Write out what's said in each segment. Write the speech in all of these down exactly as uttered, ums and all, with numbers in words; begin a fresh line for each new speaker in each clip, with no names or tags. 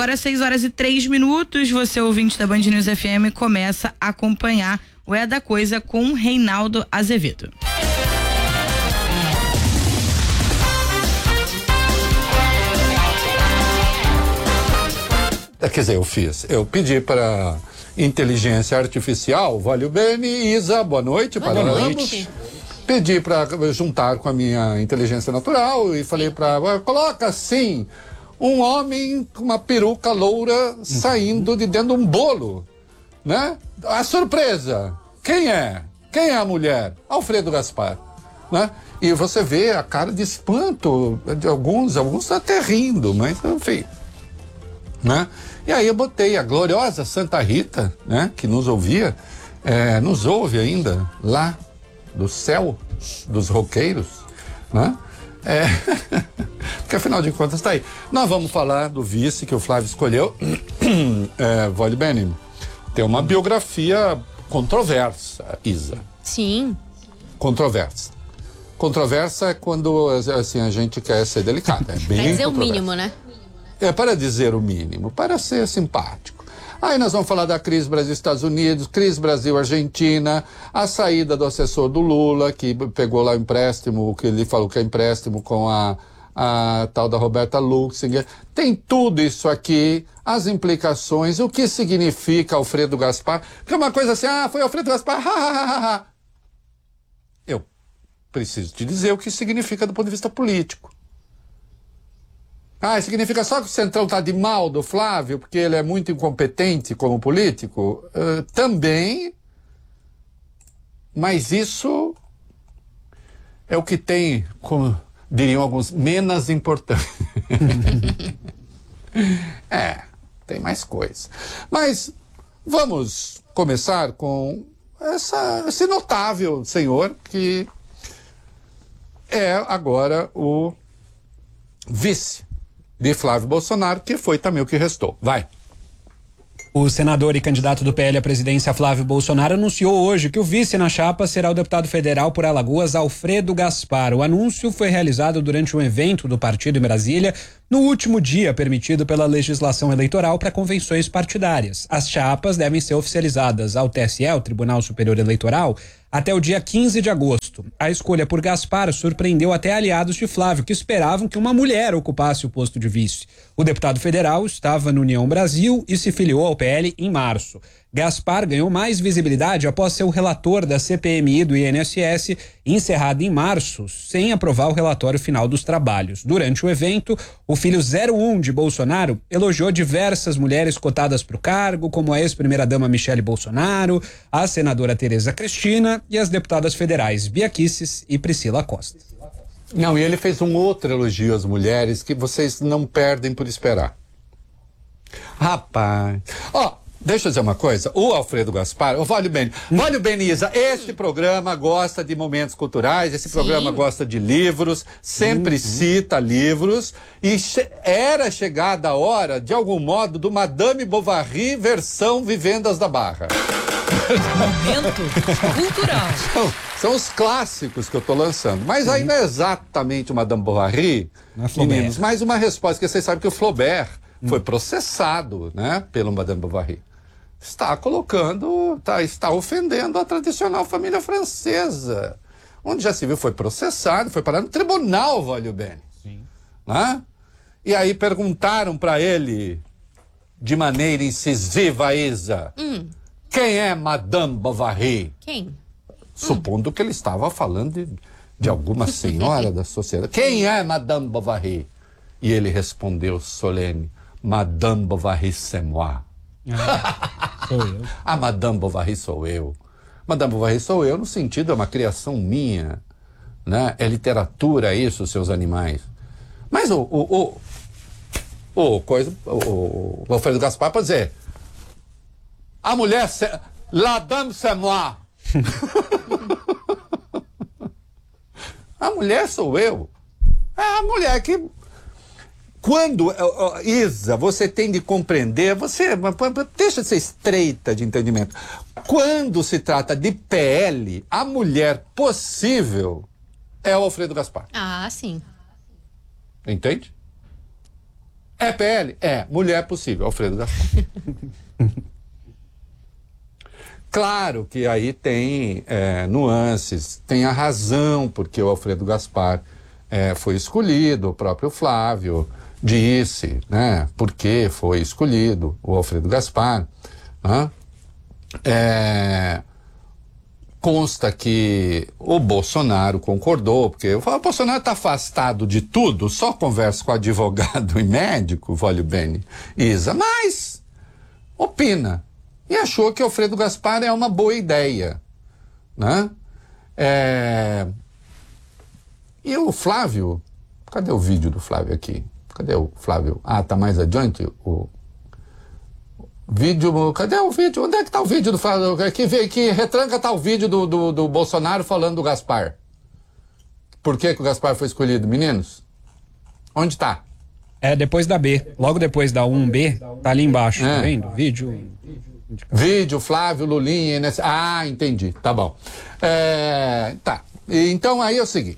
Agora seis horas e três minutos, você ouvinte da Band News F M começa a acompanhar o É da Coisa com Reinaldo Azevedo.
Quer dizer, eu fiz, eu pedi para inteligência artificial, Valeu Bene, Isa, boa noite
boa
para
noite.
ambos. Pedi para juntar com a minha inteligência natural e falei para, coloca assim, um homem com uma peruca loura saindo de dentro de um bolo, né? A surpresa, quem é? Quem é a mulher? Alfredo Gaspar, né? E você vê a cara de espanto de alguns, alguns até rindo, mas enfim, né? E aí eu botei a gloriosa Santa Rita, né? Que nos ouvia, é, nos ouve ainda lá do céu dos roqueiros, né? É, porque afinal de contas tá aí. Nós vamos falar do vice que o Flávio escolheu, é, Valeu Bene, tem uma biografia controversa, Isa.
Sim.
Controversa. Controversa é quando assim, a gente quer ser delicado. É bem
Quer dizer o
controversa.
mínimo, né?
É, para dizer o mínimo, para ser simpático. Aí nós vamos falar da crise Brasil-Estados Unidos, crise Brasil-Argentina, a saída do assessor do Lula, que pegou lá o empréstimo, que ele falou que é empréstimo com a, a tal da Roberta Luxinger. Tem tudo isso aqui, as implicações, o que significa Alfredo Gaspar. Porque uma coisa assim, ah, foi Alfredo Gaspar, ha, ha, ha, ha. Eu preciso te dizer o que significa do ponto de vista político. Ah, significa só que o Centrão tá de mal do Flávio, porque ele é muito incompetente como político? Uh, também, mas isso é o que tem, como diriam alguns, menos importante. É, tem mais coisa. Mas vamos começar com essa, esse notável senhor que é agora o vice de Flávio Bolsonaro, que foi também o que restou. Vai.
O senador e candidato do P L à presidência Flávio Bolsonaro anunciou hoje que o vice na chapa será o deputado federal por Alagoas Alfredo Gaspar. O anúncio foi realizado durante um evento do partido em Brasília, no último dia permitido pela legislação eleitoral para convenções partidárias. As chapas devem ser oficializadas ao T S E, o Tribunal Superior Eleitoral, até o dia quinze de agosto. A escolha por Gaspar surpreendeu até aliados de Flávio, que esperavam que uma mulher ocupasse o posto de vice. O deputado federal estava no União Brasil e se filiou ao P L em março. Gaspar ganhou mais visibilidade após ser o relator da C P M I do I N S S, encerrada em março, sem aprovar o relatório final dos trabalhos. Durante o evento, o filho zero um de Bolsonaro elogiou diversas mulheres cotadas para o cargo, como a ex-primeira-dama Michele Bolsonaro, a senadora Tereza Cristina e as deputadas federais Bia Kicis e Priscila Costa.
Não, e ele fez um outro elogio às mulheres que vocês não perdem por esperar. Rapaz, ó, oh, deixa eu dizer uma coisa, o Alfredo Gaspar, o Valeu Bene, Valeu Bene, Isa, este programa gosta de momentos culturais, esse Sim. programa gosta de livros, sempre uhum. cita livros, e che- era chegada a hora, de algum modo, do Madame Bovary versão Vivendas da Barra.
Momento cultural.
São, são os clássicos que eu estou lançando, mas aí não é exatamente o Madame Bovary, meninos, mas uma resposta, que vocês sabem que o Flaubert hum. foi processado, né, pelo Madame Bovary. Está colocando, tá, está ofendendo a tradicional família francesa. Onde já se viu, foi processado, foi parar no tribunal, Valeu Bene. Sim. Né? E aí perguntaram para ele, de maneira incisiva, Isa, hum. quem é Madame Bovary?
Quem?
Supondo hum. que ele estava falando de, de alguma senhora da sociedade. Quem é Madame Bovary? E ele respondeu solene, Madame Bovary c'est moi.
Ah, sou eu.
A Madame Bovary sou eu. Madame Bovary sou eu no sentido, é uma criação minha, né? É literatura isso, seus animais. Mas o o, o, o coisa, o, o Alfredo Gaspar pode dizer, a mulher, c'est, la dame c'est moi. A mulher sou eu. É a mulher que... Quando, uh, uh, Isa, você tem de compreender, você deixa de ser estreita de entendimento. Quando se trata de P L, a mulher possível é o Alfredo Gaspar.
Ah, sim.
Entende? É P L? É. Mulher é possível, Alfredo Gaspar. Claro que aí tem é, nuances, tem a razão porque o Alfredo Gaspar é, foi escolhido, o próprio Flávio disse, né, por que foi escolhido o Alfredo Gaspar, né? É, consta que o Bolsonaro concordou, porque o Bolsonaro está afastado de tudo, só conversa com advogado e médico, Vólio Bene, Isa, mas opina. E achou que Alfredo Gaspar é uma boa ideia, né? É... E o Flávio, cadê o vídeo do Flávio aqui? Cadê o Flávio? Ah, tá mais adiante o vídeo, cadê o vídeo? Onde é que tá o vídeo do Flávio? Que, que retranca tá o vídeo do, do, do Bolsonaro falando do Gaspar. Por que que o Gaspar foi escolhido, meninos? Onde tá?
É depois da B, logo depois da um B, tá ali embaixo, é. Tá vendo? Vídeo...
Vídeo, Flávio, Lulinha, N S... Ah, entendi, tá bom. É, tá, então aí é o seguinte.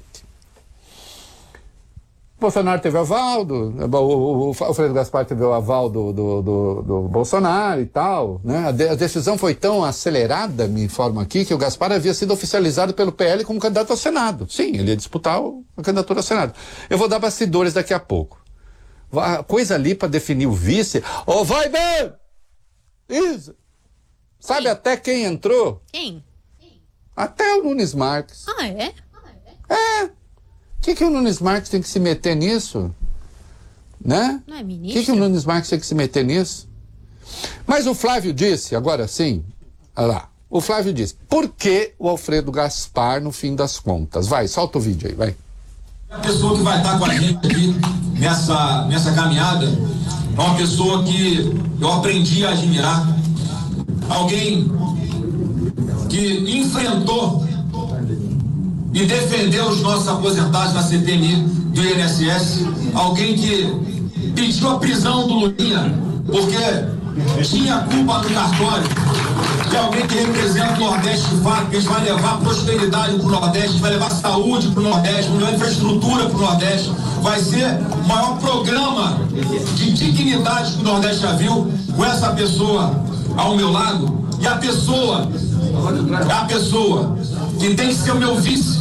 Bolsonaro teve o aval, do, o, o Alfredo Gaspar teve o aval do, do, do, do Bolsonaro e tal, né? A, de, a decisão foi tão acelerada, me informa aqui, que o Gaspar havia sido oficializado pelo P L como candidato ao Senado. Sim, ele ia disputar o, a candidatura ao Senado. Eu vou dar bastidores daqui a pouco. A coisa ali para definir o vice... Ô, oh, vai bem! Isso! Sabe quem? Até quem entrou?
Quem?
Até o Nunes Marques.
Ah, é?
É. O que, que o Nunes Marques tem que se meter nisso? Né?
Não é ministro?
O que, que o Nunes Marques tem que se meter nisso? Mas o Flávio disse, agora sim, olha lá, o Flávio disse, por que o Alfredo Gaspar, no fim das contas? Vai, solta o vídeo aí, vai.
A pessoa que vai estar com a gente aqui nessa, nessa caminhada é uma pessoa que eu aprendi a admirar. Alguém que enfrentou e defendeu os nossos aposentados na C T M I do I N S S. Alguém que pediu a prisão do Lulinha porque tinha culpa no cartório. De alguém que representa o Nordeste de fato, que vai levar prosperidade para o Nordeste, vai levar saúde para o Nordeste, vai levar infraestrutura para o Nordeste. Vai ser o maior programa de dignidade que o Nordeste já viu, com essa pessoa ao meu lado. E a pessoa, a pessoa que tem que ser o meu vice,